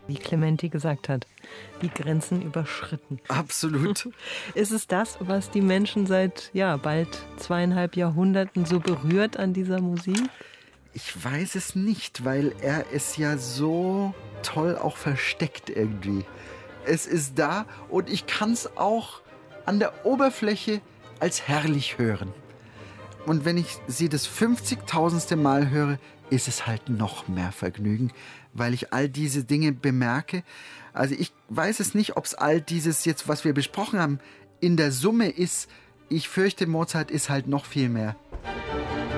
Wie Clementi gesagt hat, die Grenzen überschritten. Absolut. Ist es das, was die Menschen seit bald 2,5 Jahrhunderten so berührt an dieser Musik? Ich weiß es nicht, weil er es ja so toll auch versteckt irgendwie. Es ist da und ich kann es auch an der Oberfläche als herrlich hören. Und wenn ich sie das 50.000. Mal höre, ist es halt noch mehr Vergnügen, weil ich all diese Dinge bemerke. Also ich weiß es nicht, ob es all dieses jetzt, was wir besprochen haben, in der Summe ist. Ich fürchte, Mozart ist halt noch viel mehr.